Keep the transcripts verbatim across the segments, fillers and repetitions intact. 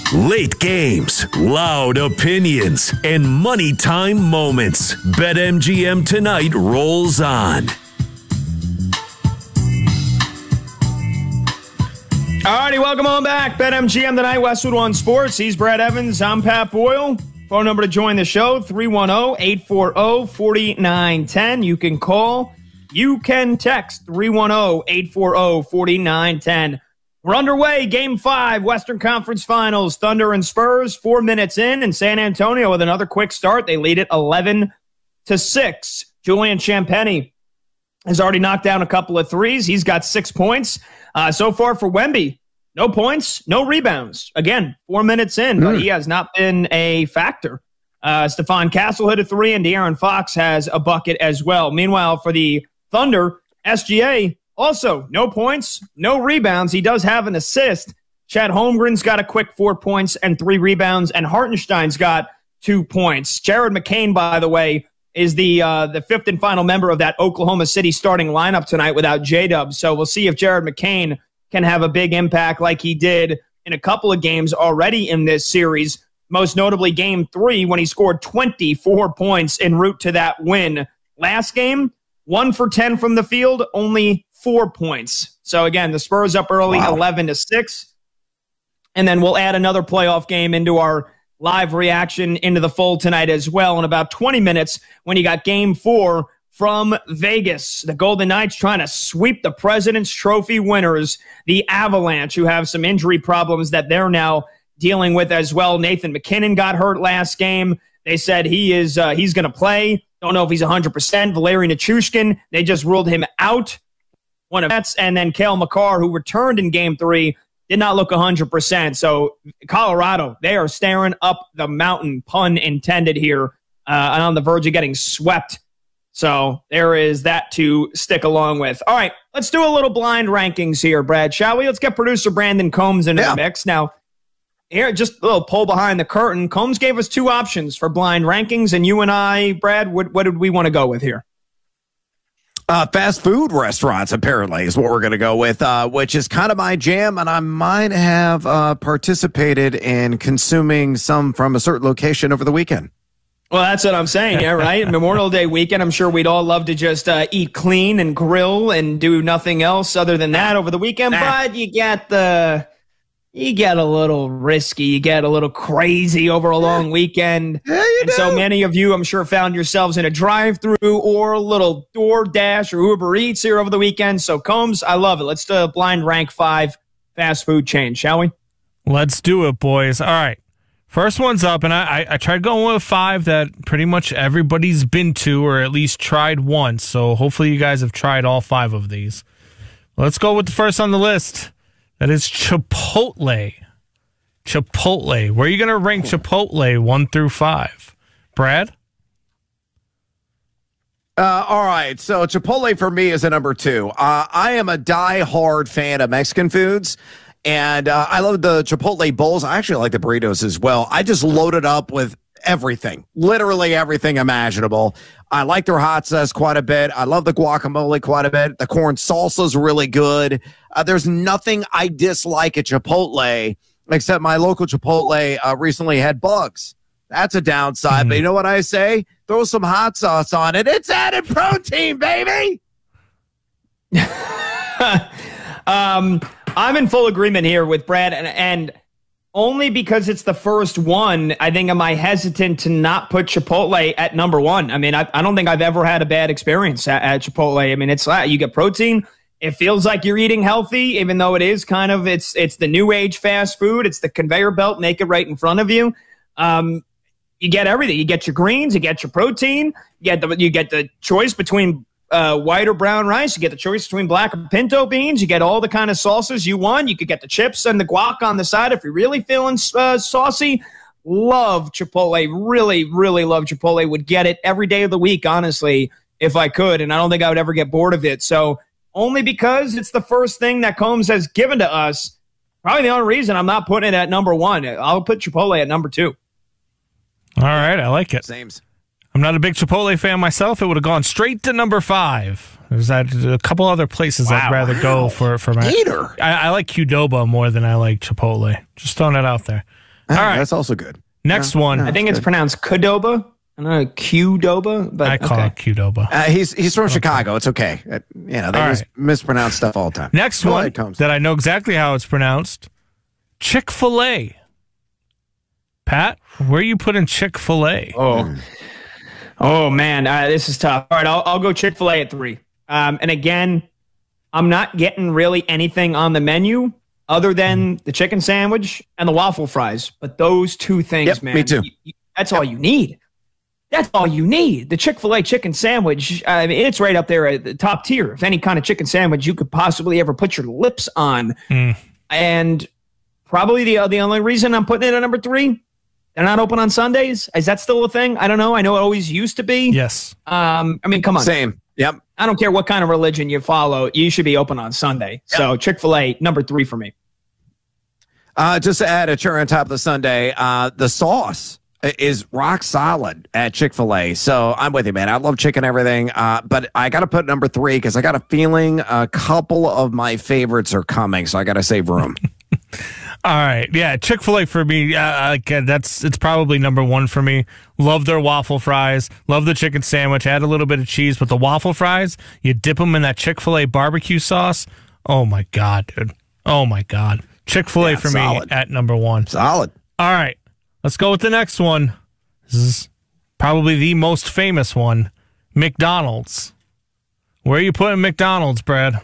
Late games, loud opinions, and money time moments. BetMGM tonight rolls on. Alrighty, welcome on back. BetMGM tonight, Westwood One Sports. He's Brad Evans. I'm Pat Boyle. Phone number to join the show, three one zero, eight four zero, four nine one zero. You can call. You can text, three one zero, eight four zero, four nine one zero. We're underway. Game five, Western Conference Finals. Thunder and Spurs, four minutes in, and San Antonio with another quick start. They lead it eleven to six. Julian Champagnie has already knocked down a couple of threes. He's got six points. Uh, so far for Wemby, no points, no rebounds. Again, four minutes in, but mm. he has not been a factor. Uh, Stephon Castle hit a three, and De'Aaron Fox has a bucket as well. Meanwhile, for the Thunder, S G A, also no points, no rebounds. He does have an assist. Chad Holmgren's got a quick four points and three rebounds, and Hartenstein's got two points. Jared McCain, by the way, is the uh, the fifth and final member of that Oklahoma City starting lineup tonight without J-Dub. So we'll see if Jared McCain can have a big impact like he did in a couple of games already in this series, most notably game three when he scored twenty-four points en route to that win. Last game, one for ten from the field, only four points. So again, the Spurs up early, wow. eleven to six. And then we'll add another playoff game into our live reaction into the fold tonight as well in about twenty minutes when you got game four from Vegas. The Golden Knights trying to sweep the President's Trophy winners, the Avalanche, who have some injury problems that they're now dealing with as well. Nathan McKinnon got hurt last game. They said he is uh, he's going to play. Don't know if he's one hundred percent. Valeri Nichushkin, they just ruled him out. One of that's and then Cale Makar, who returned in game three, did not look one hundred percent. So Colorado, they are staring up the mountain, pun intended here, uh, and on the verge of getting swept. So there is that to stick along with. All right, let's do a little blind rankings here, Brad, shall we? Let's get producer Brandon Combs into yeah. the mix. Now, here, just a little pull behind the curtain. Combs gave us two options for blind rankings, and you and I, Brad, what, what did we want to go with here? Uh, fast food restaurants, apparently, is what we're going to go with, uh, which is kind of my jam, and I might have uh, participated in consuming some from a certain location over the weekend. Well, that's what I'm saying, yeah, right? Memorial Day weekend, I'm sure we'd all love to just uh, eat clean and grill and do nothing else other than that over the weekend, but you get the... You get a little risky. You get a little crazy over a long weekend. Yeah, you and do. So many of you, I'm sure, found yourselves in a drive-through or a little DoorDash or Uber Eats here over the weekend. So, Combs, I love it. Let's do a blind rank five fast food chain, shall we? Let's do it, boys. All right. First one's up, and I, I, I tried going with five that pretty much everybody's been to or at least tried once. So, hopefully you guys have tried all five of these. Let's go with the first on the list. That is Chipotle. Chipotle. Where are you going to rank Chipotle one through five? Brad? Uh, all right. So Chipotle for me is a number two. Uh, I am a diehard fan of Mexican foods. And uh, I love the Chipotle bowls. I actually like the burritos as well. I just load it up with everything, literally everything imaginable. I like their hot sauce quite a bit. I love the guacamole quite a bit. The corn salsa is really good. Uh, there's nothing I dislike at Chipotle except my local Chipotle uh, recently had bugs. That's a downside. Mm-hmm. But you know what I say? Throw some hot sauce on it. It's added protein, baby. um, I'm in full agreement here with Brad, and and only because it's the first one, I think am I hesitant to not put Chipotle at number one. I mean, I, I don't think I've ever had a bad experience at, at Chipotle. I mean, it's uh, you get protein. It feels like you're eating healthy, even though it is kind of, it's it's the new age fast food. It's the conveyor belt, make it right in front of you. Um, you get everything. You get your greens, you get your protein, you get the, you get the choice between uh, white or brown rice. You get the choice between black or pinto beans. You get all the kind of sauces you want. You could get the chips and the guac on the side if you're really feeling uh, saucy. Love Chipotle. Really, really love Chipotle. Would get it every day of the week, honestly, if I could. And I don't think I would ever get bored of it. So only because it's the first thing that Combs has given to us. Probably the only reason I'm not putting it at number one. I'll put Chipotle at number two. All right, I like it. Sames. I'm not a big Chipotle fan myself. It would have gone straight to number five. There's that, a couple other places wow, I'd rather wow. go for, for my... Eater. I, I like Qdoba more than I like Chipotle. Just throwing it out there. All right. That's also good. Next Yeah, one. yeah. I think it's pronounced Qdoba. I don't know, Qdoba, but I call okay. it Qdoba. Uh, he's he's from Chicago. It's okay. Uh, you know, they All mis- right. mispronounce stuff all the time. Next Go one ahead, Combs. that I know exactly how it's pronounced, Chick-fil-A. Pat, where are you putting Chick-fil-A? Oh, oh man, uh, this is tough. All right, I'll, I'll go Chick-fil-A at three. Um, and again, I'm not getting really anything on the menu other than the chicken sandwich and the waffle fries. But those two things, Yep, man, me too. you- you- that's all you need. That's all you need. The Chick-fil-A chicken sandwich, I mean, it's right up there at the top tier of any kind of chicken sandwich you could possibly ever put your lips on. Mm. And probably the, the only reason I'm putting it at number three, they're not open on Sundays. Is that still a thing? I don't know. I know it always used to be. Yes. Um, I mean, come on. Same. Yep. I don't care what kind of religion you follow. You should be open on Sunday. So Chick-fil-A, number three for me. Uh, just to add a cherry on top of the sundae, uh, the sauce is rock solid at Chick-fil-A. So I'm with you, man. I love chicken everything, uh, but I got to put number three because I got a feeling a couple of my favorites are coming, so I got to save room. All right. Yeah, Chick-fil-A for me, uh, like, uh, that's it's probably number one for me. Love their waffle fries. Love the chicken sandwich. Add a little bit of cheese, but the waffle fries, you dip them in that Chick-fil-A barbecue sauce. Oh, my God, dude. Oh, my God. Chick-fil-A Yeah, for solid. me at number one. Solid. All right. Let's go with the next one. This is probably the most famous one, McDonald's. Where are you putting McDonald's, Brad?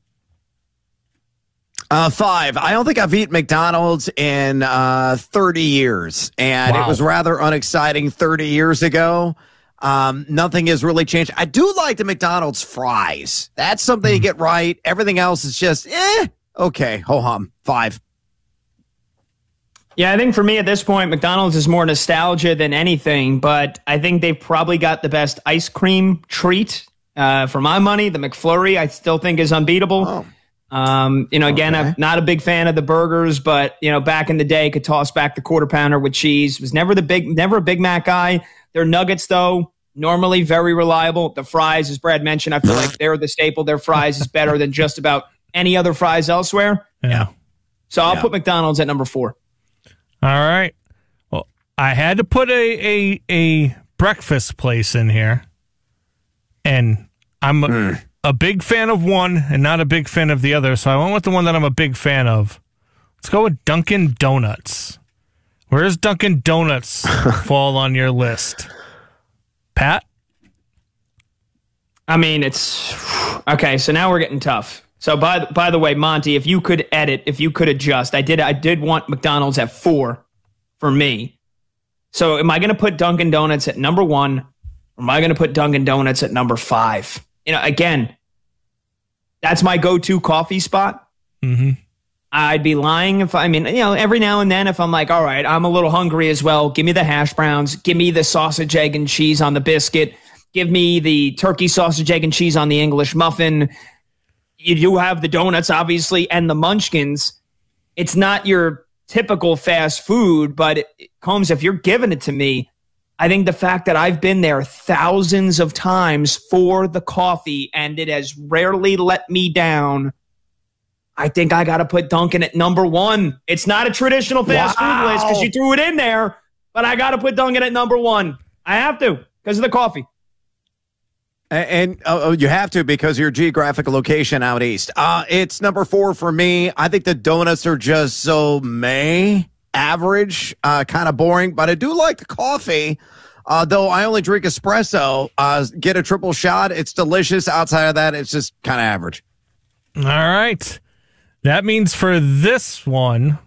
Uh, five. I don't think I've eaten McDonald's in uh, thirty years, and Wow. it was rather unexciting thirty years ago. Um, nothing has really changed. I do like the McDonald's fries. That's something you get right. Everything else is just, eh, okay, ho-hum. Five. Yeah, I think for me at this point, McDonald's is more nostalgia than anything, but I think they've probably got the best ice cream treat. Uh, for my money, the McFlurry I still think is unbeatable. Oh. Um, you know, again, Okay. I'm not a big fan of the burgers, but you know, back in the day, could toss back the quarter pounder with cheese. Was never the big, never a Big Mac guy. Their nuggets, though, normally very reliable. The fries, as Brad mentioned, I feel like they're the staple. Their fries is better than just about any other fries elsewhere. Yeah. So I'll Yeah. put McDonald's at number four. All right. Well, I had to put a a, a breakfast place in here, and I'm a, a big fan of one and not a big fan of the other, so I went with the one that I'm a big fan of. Let's go with Dunkin' Donuts. Where does Dunkin' Donuts fall on your list? Pat? I mean, it's okay. So now we're getting tough. So by by the way, Monty, if you could edit, if you could adjust, I did I did want McDonald's at four for me. So am I going to put Dunkin' Donuts at number one, or am I going to put Dunkin' Donuts at number five? You know, again, that's my go-to coffee spot. Mm-hmm. I'd be lying if I mean, you know, every now and then if I'm like, all right, I'm a little hungry as well. Give me the hash browns. Give me the sausage, egg, and cheese on the biscuit. Give me the turkey sausage, egg, and cheese on the English muffin. You do have the donuts, obviously, and the munchkins. It's not your typical fast food, but it, Combs, if you're giving it to me, I think the fact that I've been there thousands of times for the coffee and it has rarely let me down, I think I got to put Dunkin' at number one. It's not a traditional fast Wow. food list because you threw it in there, but I got to put Dunkin' at number one. I have to because of the coffee. And, and uh, you have to because of your geographic location out east. Uh, it's number four for me. I think the donuts are just so meh, average, uh, kind of boring. But I do like the coffee, uh, though I only drink espresso. Uh, get a triple shot. It's delicious. Outside of that, it's just kind of average. All right. That means for this one,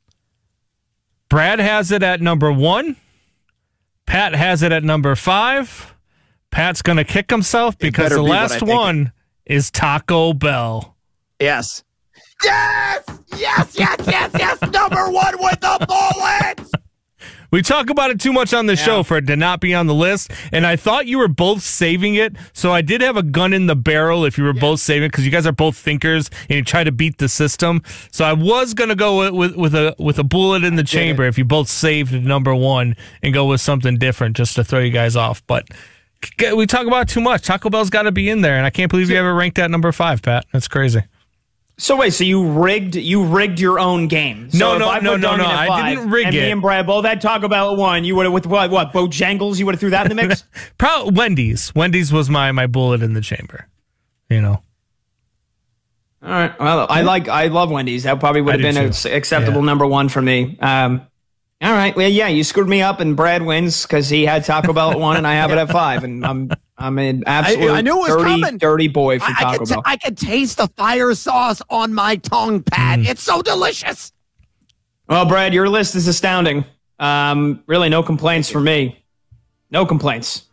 Brad has it at number one. Pat has it at number five. Pat's going to kick himself because better the be what I last think one is Taco Bell. Yes. Yes! Yes, yes, yes, yes! Number one with the bullets! We talk about it too much on the show for it to not be on the list, and I thought you were both saving it, so I did have a gun in the barrel if you were both saving it, because you guys are both thinkers, and you try to beat the system. So I was going to go with, with, with, a, with a bullet in the chamber if you both saved number one and go with something different just to throw you guys off, but we talk about it too much. Taco Bell's got to be in there, and I can't believe you have it ranked at number five, Pat. That's crazy. So wait, so you rigged you rigged your own game? So No, if no, I put no, no, Duncan no, at I five, didn't rig and it. me and Brad both had Taco Bell at one. You would have with what? What? Bojangles? You would have threw that in the mix? Probably Wendy's. Wendy's was my my bullet in the chamber. You know. All right. Well, I like I love Wendy's. That probably would I have do been too. an acceptable Yeah. number one for me. Um, all right. Well, yeah, you screwed me up, and Brad wins because he had Taco Bell at one, and I have it at five, and I'm I'm an absolute I knew it was dirty, coming. dirty boy for I, I, Taco could Bell. t- I could taste the fire sauce on my tongue, Pat. Mm. It's so delicious. Well, Brad, your list is astounding. Um, really, no complaints for me. No complaints.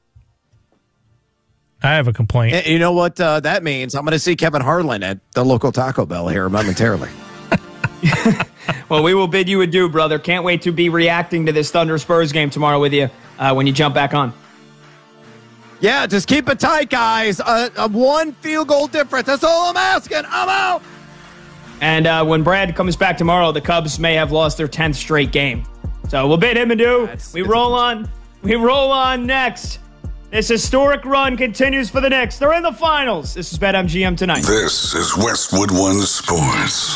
I have a complaint. And you know what uh, that means? I'm going to see Kevin Harlan at the local Taco Bell here momentarily. Well, we will bid you adieu, brother. Can't wait to be reacting to this Thunder Spurs game tomorrow with you uh, when you jump back on. Yeah, just keep it tight, guys. Uh, uh, one field goal difference. That's all I'm asking. I'm out. And uh, when Brad comes back tomorrow, the Cubs may have lost their tenth straight game. So we'll bid him adieu. That's- We roll on. We roll on next. This historic run continues for the Knicks. They're in the finals. This is BetMGM Tonight. This is Westwood One Sports.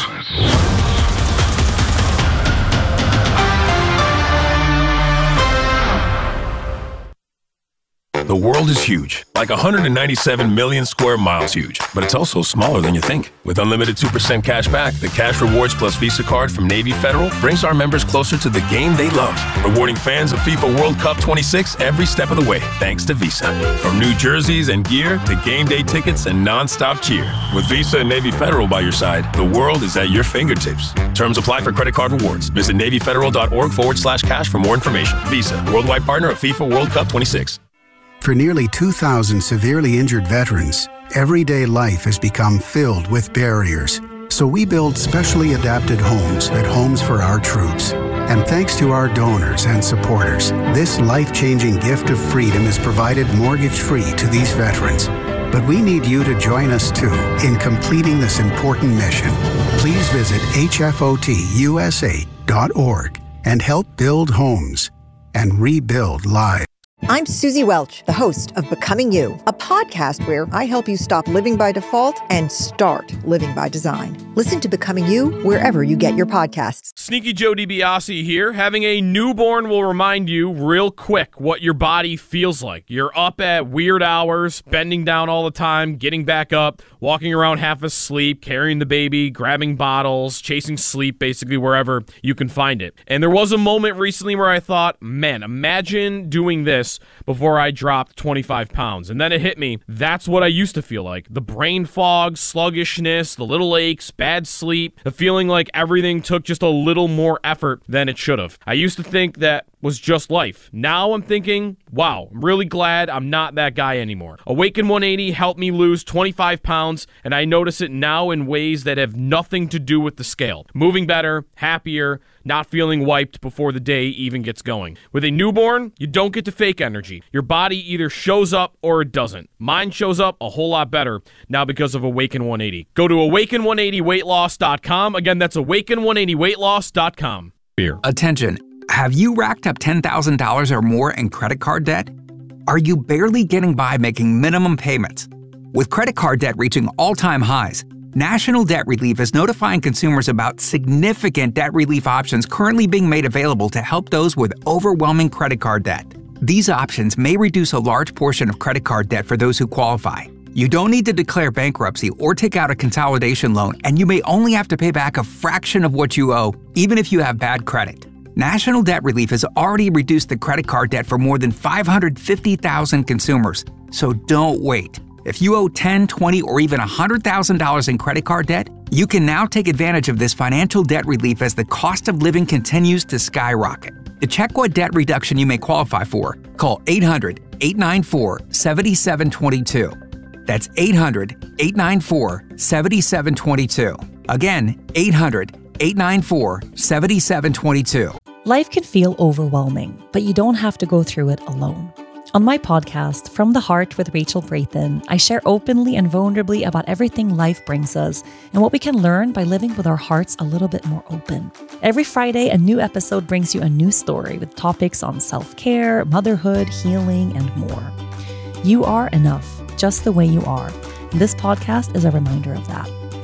The world is huge, like one hundred ninety-seven million square miles huge, but it's also smaller than you think. With unlimited two percent cash back, the Cash Rewards Plus Visa card from Navy Federal brings our members closer to the game they love, rewarding fans of FIFA World Cup twenty-six every step of the way, thanks to Visa. From new jerseys and gear to game day tickets and non-stop cheer. With Visa and Navy Federal by your side, the world is at your fingertips. Terms apply for credit card rewards. Visit NavyFederal.org forward slash cash for more information. Visa, worldwide partner of FIFA World Cup twenty-six. For nearly two thousand severely injured veterans, everyday life has become filled with barriers. So we build specially adapted homes at Homes for Our Troops. And thanks to our donors and supporters, this life-changing gift of freedom is provided mortgage-free to these veterans. But we need you to join us too in completing this important mission. Please visit H F O T U S A dot org and help build homes and rebuild lives. I'm Susie Welch, the host of Becoming You, a podcast where I help you stop living by default and start living by design. Listen to Becoming You wherever you get your podcasts. Sneaky Joe DiBiase here. Having a newborn will remind you real quick what your body feels like. You're up at weird hours, bending down all the time, getting back up, walking around half asleep, carrying the baby, grabbing bottles, chasing sleep basically wherever you can find it. And there was a moment recently where I thought, man, imagine doing this before I dropped twenty-five pounds. And then it hit me. That's what I used to feel like. The brain fog, sluggishness, the little aches, bad sleep, the feeling like everything took just a little more effort than it should have. I used to think that was just life. Now I'm thinking, wow, I'm really glad I'm not that guy anymore. Awaken one eighty helped me lose twenty-five pounds, and I notice it now in ways that have nothing to do with the scale. Moving better, happier, not feeling wiped before the day even gets going. With a newborn, you don't get to fake energy. Your body either shows up or it doesn't. Mine shows up a whole lot better now because of Awaken one eighty. Go to awaken one eighty weight loss dot com. Again, that's awaken one eighty weight loss dot com. Beer. Attention. Have you racked up ten thousand dollars or more in credit card debt? Are you barely getting by making minimum payments? With credit card debt reaching all-time highs, National Debt Relief is notifying consumers about significant debt relief options currently being made available to help those with overwhelming credit card debt. These options may reduce a large portion of credit card debt for those who qualify. You don't need to declare bankruptcy or take out a consolidation loan, and you may only have to pay back a fraction of what you owe, even if you have bad credit. National Debt Relief has already reduced the credit card debt for more than five hundred fifty thousand consumers, so don't wait. If you owe ten thousand dollars, twenty thousand dollars, or even one hundred thousand dollars in credit card debt, you can now take advantage of this financial debt relief as the cost of living continues to skyrocket. To check what debt reduction you may qualify for, call eight hundred, eight nine four, seven seven two two. That's eight hundred, eight nine four, seven seven two two. Again, eight hundred, eight nine four, seven seven two two. Life can feel overwhelming, but you don't have to go through it alone. On my podcast, From the Heart with Rachel Brathen, I share openly and vulnerably about everything life brings us and what we can learn by living with our hearts a little bit more open. Every Friday, a new episode brings you a new story with topics on self-care, motherhood, healing, and more. You are enough, just the way you are. And this podcast is a reminder of that.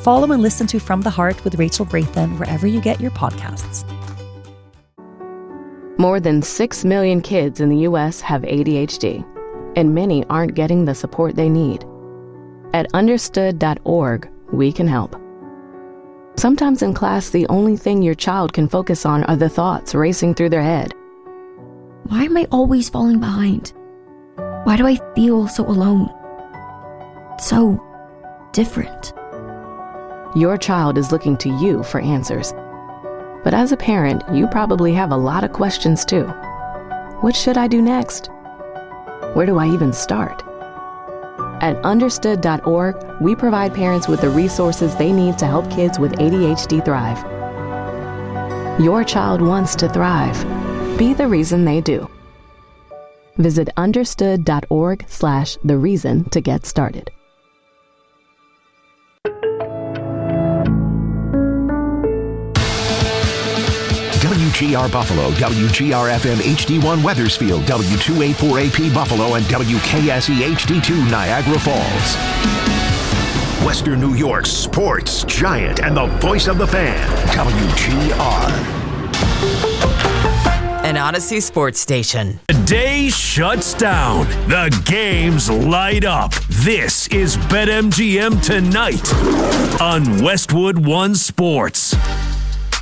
Follow and listen to From the Heart with Rachel Brathen wherever you get your podcasts. More than six million kids in the U S have A D H D, and many aren't getting the support they need. At understood dot org, we can help. Sometimes in class, the only thing your child can focus on are the thoughts racing through their head. Why am I always falling behind? Why do I feel so alone? So different. Your child is looking to you for answers. But as a parent, you probably have a lot of questions too. What should I do next? Where do I even start? At understood dot org, we provide parents with the resources they need to help kids with A D H D thrive. Your child wants to thrive. Be the reason they do. Visit understood dot org slash the reason to get started. W G R Buffalo, W G R F M H D one Wethersfield, W two eighty-four A P Buffalo, and W K S E H D two Niagara Falls. Western New York's sports giant and the voice of the fan, W G R. An Odyssey sports station. The day shuts down. The games light up. This is BetMGM Tonight on Westwood One Sports.